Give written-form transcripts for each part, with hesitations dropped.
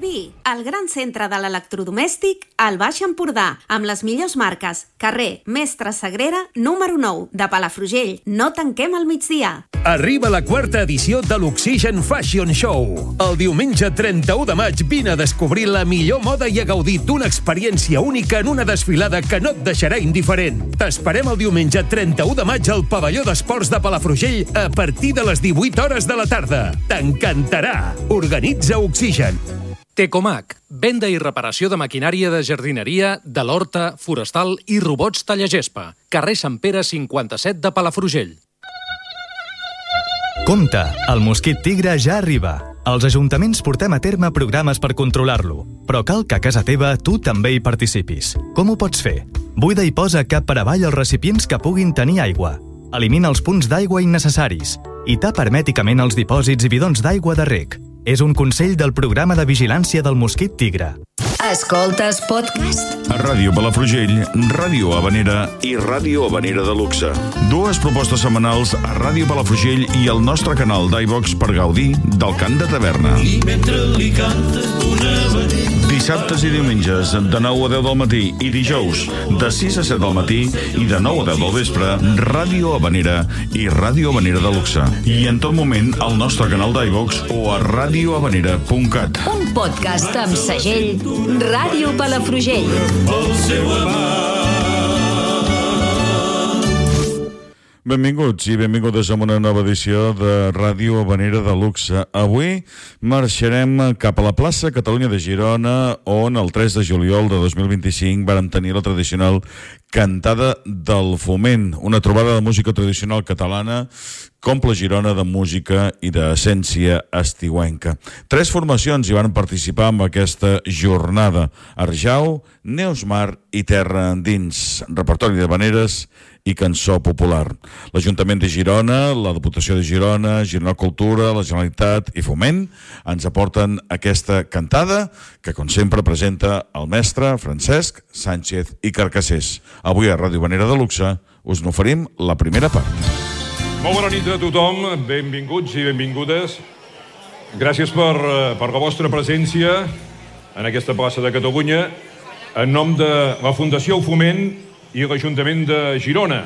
Rubí, el gran centre de l'electrodomèstic al Baix Empordà, amb les millors marques. Carrer Mestre Sagrera, número 9, de Palafrugell. No tanquem al migdia. Arriba la quarta edició de l'Oxigen Fashion Show. El diumenge 31 de maig vine a descobrir la millor moda i a gaudir d'una experiència única en una desfilada que no et deixarà indiferent. T'esperem el diumenge 31 de maig al pavelló d'esports de Palafrugell a partir de les 18 hores de la tarda. T'encantarà! Organitza Oxigen. Tecomac, venda i reparació de maquinària de jardineria, de l'horta, forestal i robots tallagespa. Carrer Sant Pere 57 de Palafrugell. Compte, el mosquit tigre ja arriba. Els ajuntaments portem a terme programes per controlar-lo, però cal que a casa teva tu també hi participis. Com ho pots fer? Buida i posa cap per avall els recipients que puguin tenir aigua. Elimina els punts d'aigua innecessaris i tapa hermèticament els dipòsits i bidons d'aigua de reg. És un consell del programa de vigilància del mosquit tigre. Escoltes podcast? A Ràdio Palafrugell, Ràdio Habanera i Ràdio Habanera de Luxe. Dues propostes setmanals a Ràdio Palafrugell i al nostre canal d'iVox per gaudir del cant de taverna. I mentre li canta una habanera. Dissabtes i diumenges, de 9 a 10 del matí i dijous, de 6 a 7 del matí i de 9 a 10 del vespre, Ràdio Habanera i Ràdio Habanera de Luxe. I en tot moment al nostre canal d'iVox o a radiohabanera.cat. Un podcast amb segell Ràdio Palafrugell. El seu amant. Benvinguts i benvingudes a una nova edició de Ràdio Habanera de Luxe. Avui marxarem cap a la plaça Catalunya de Girona, on el 3 de juliol de 2025 vàrem tenir la tradicional Cantada del Foment, una trobada de música tradicional catalana que omple Girona de música i d'essència estiuenca. 3 formacions hi van participar en aquesta jornada: Arjau, Neus Mar i Terra Endins, repertori d'habaneres i cançó popular. L'Ajuntament de Girona, la Diputació de Girona, Girona Cultura, la Generalitat i Foment ens aporten aquesta cantada que, com sempre, presenta el mestre Francesc Sánchez i Carcassés. Avui a Ràdio Habanera de Luxe us n'oferim la primera part. Molt bona nit a tothom, benvinguts i benvingudes. Gràcies per la vostra presència en aquesta plaça de Catalunya en nom de la Fundació Foment i l'Ajuntament de Girona.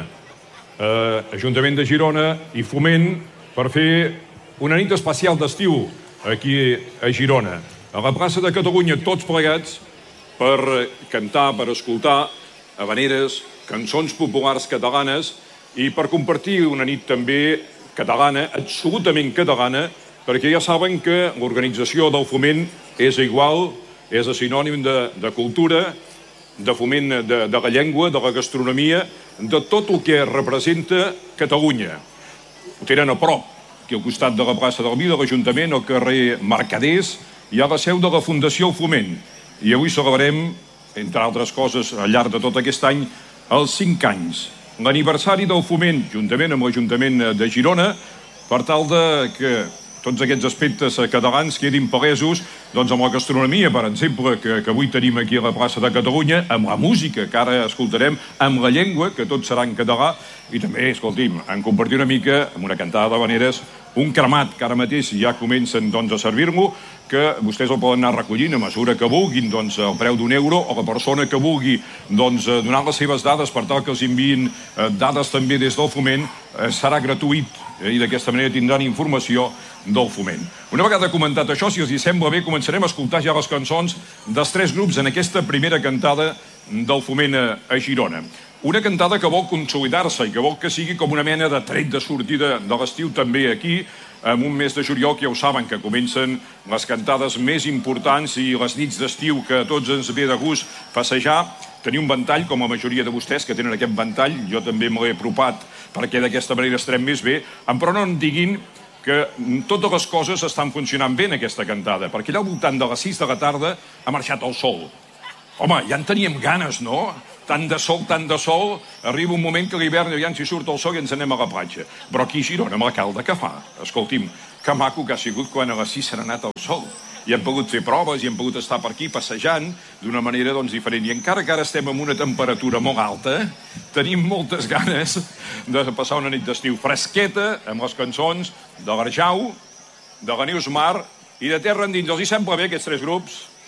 Ajuntament de Girona i Foment per fer una nit especial d'estiu aquí a Girona. A la plaça de Catalunya, tots plegats, per cantar, per escoltar habaneres, cançons populars catalanes i per compartir una nit també catalana, absolutament catalana, perquè ja saben que l'organització del Foment és igual, és sinònim de cultura, de foment de la llengua, de la gastronomia, de tot el que representa Catalunya. Ho tenen a prop, aquí al costat de la plaça del Vi de l'Ajuntament, al carrer Mercaders, hi ha la seu de la Fundació Foment. I avui celebrem, entre altres coses, al llarg de tot aquest any, els 5 anys. L'aniversari del Foment, juntament amb l'Ajuntament de Girona, per tal que tots aquests aspectes catalans quedin palesos doncs amb la gastronomia, per exemple, que avui tenim aquí a la plaça de Catalunya, amb la música que ara escoltarem, amb la llengua, que tot serà en català, i també, escolti'm, en compartir una mica amb una cantada d'habaneres, un cremat que ara mateix ja comencen a servir-lo, que vostès el poden anar recollint a mesura que vulguin, al preu d'€1, o la persona que vulgui donar les seves dades per tal que els enviïn dades també des del Foment, serà gratuït i d'aquesta manera tindran informació del Foment. Una vegada comentat això, si els hi sembla bé, començarem a escoltar ja les cançons dels 3 grups en aquesta primera cantada del Foment a Girona. Una cantada que vol consolidar-se i que vol que sigui com una mena de tret de sortida de l'estiu també aquí, en un mes de juliol que ja ho saben, que comencen les cantades més importants i les nits d'estiu que a tots ens ve de gust passejar, tenir un ventall, com la majoria de vostès que tenen aquest ventall, jo també me l'he apropat perquè d'aquesta manera estarem més bé, però no em diguin que totes les coses estan funcionant bé en aquesta cantada, perquè allà al voltant de les 6 de la tarda ha marxat el sol. Home, ja en teníem ganes, no? Tant de sol, arriba un moment que l'hivern aviam si surt el sol i ens anem a la platja. Però aquí a Girona, amb la calda que fa, escolti'm, que maco que ha sigut quan a les 6 s'ha anat el sol. I hem pogut fer proves i hem pogut estar per aquí passejant d'una manera diferent. I encara que ara estem amb una temperatura molt alta, tenim moltes ganes de passar una nit d'estiu fresqueta amb les cançons de l'Arjau, de la Neus Mar i de Terra Endins. Els hi sembla bé aquests 3 grups?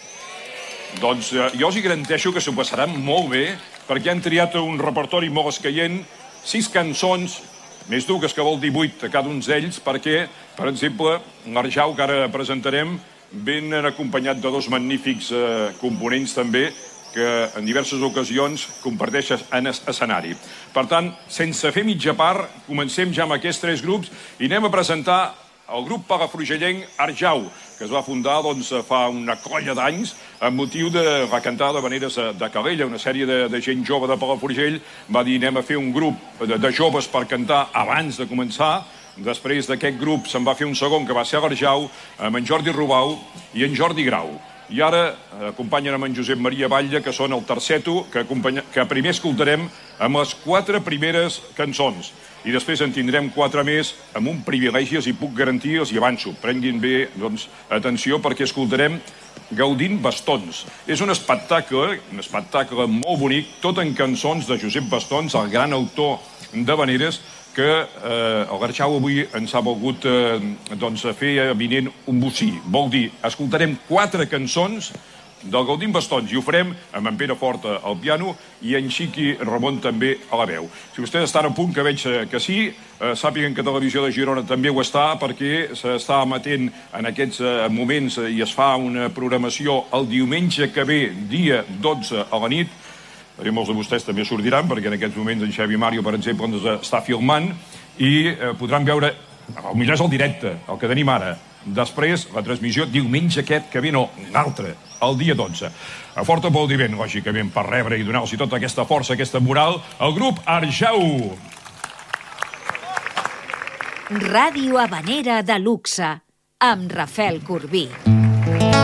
Doncs jo els hi garanteixo que s'ho passaran molt bé, perquè han triat un repertori molt escaient, 6 cançons, més dues que vol dir 8 a cada un d'ells, perquè, per exemple, l'Arjau, que ara presentarem, ben acompanyat de 2 magnífics components també, que en diverses ocasions comparteixen en escenari. Per tant, sense fer mitja part, comencem ja amb aquests 3 grups i anem a presentar el grup palafrugellenc Arjau, que es va fundar fa una colla d'anys amb motiu de la cantada d'habaneres de Calella. Una sèrie de gent jove de Palafrugell va dir anem a fer un grup de joves per cantar abans de començar. Després d'aquest grup se'n va fer un segon, que va ser l'Arjau, amb en Jordi Rubau i en Jordi Grau. I ara acompanyen amb en Josep Maria Batlle, que són el terceto, que primer escoltarem amb les 4 primeres cançons. I després en tindrem 4 més amb un privilegi, els hi puc garantir, els hi avanço. Prenguin bé, atenció, perquè escoltarem Gaudint Bastons. És un espectacle molt bonic, tot en cançons de Josep Bastons, el gran autor d'habaneres, que l'Arjau avui ens ha volgut fer avinent un bocí. Vol dir, escoltarem 4 cançons del Gaudint Bastons, i ho farem amb en Pere Forta al piano i en Xiqui Ramon també a la veu. Si vostès estan a punt, que veig que sí, sàpiguen que Televisió de Girona també ho està, perquè s'està emetent en aquests moments i es fa una programació el diumenge que ve, dia 12 a la nit. Molts de vostès també sortiran, perquè en aquests moments en Xavi Mario, per exemple, ens està filmant, i podran veure, potser és el directe, el que tenim ara. Després, la transmissió diumenge aquest que ve, no, un altre, el dia 12. A fort aplaudiment, lògicament, per rebre i donar-los tota aquesta força, aquesta moral, al grup Arjau. Ràdio Habanera de luxe, amb Rafael Corbí.